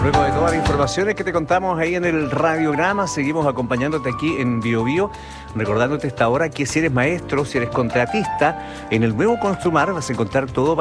Luego de todas las informaciones que te contamos ahí en el radiograma, seguimos acompañándote aquí en Bio Bio, recordándote esta hora que si eres maestro, si eres contratista, en el nuevo Construmar vas a encontrar todo